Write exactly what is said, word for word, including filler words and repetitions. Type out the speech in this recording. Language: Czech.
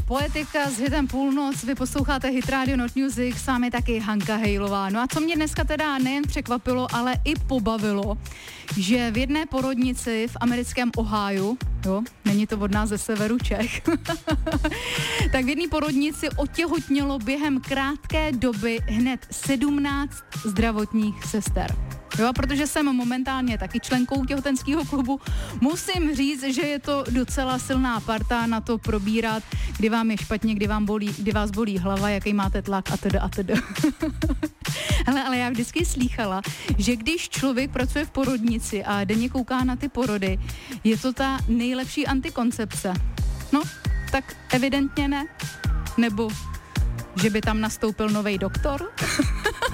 Poetika s hitem Půlnoc, vy posloucháte Hit Radio Not Music, s vámi taky Hanka Hejlová. No a co mě dneska teda nejen překvapilo, ale i pobavilo, že v jedné porodnici v americkém Ohiu, jo, není to od nás ze severu Čech, tak v jedné porodnici otěhotnělo během krátké doby hned sedmnáct zdravotních sester. Jo, a protože jsem momentálně taky členkou těhotenského klubu, musím říct, že je to docela silná parta na to probírat, kdy vám je špatně, kdy vám bolí, kdy vás bolí hlava, jaký máte tlak a teda a teda. Hele, ale já vždycky slýchala, že když člověk pracuje v porodnici a denně kouká na ty porody, je to ta nejlepší antikoncepce. No, tak evidentně ne. Nebo že by tam nastoupil novej doktor?